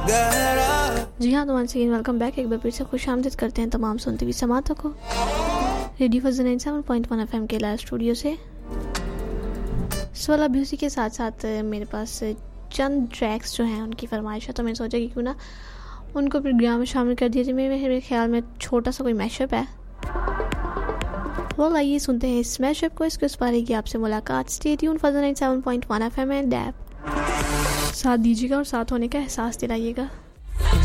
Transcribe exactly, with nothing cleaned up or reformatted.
जी हाँ, तो once again welcome back. एक बार फिर से खुश आमदीद करते हैं तमाम सुनते हुए समातों को रेडियो फजल ninety seven point one FM के लाइव स्टूडियो से। सो अभी उसी के साथ साथ मेरे पास चंद ट्रैक्स जो हैं उनकी फरमाइश है, तो मैंने सोचा कि क्यों ना उनको प्रोग्राम में शामिल कर दिया जाए। मेरे मेरे ख्याल में छोटा सा कोई मैशअप है। वो आइए सुनते हैं इस मैशअप को। इसके उस पारे की आपसे मुलाकात। Stay tune Fazal ninety seven point one FM and app साथ दीजिएगा और साथ होने का एहसास दिलाइएगा।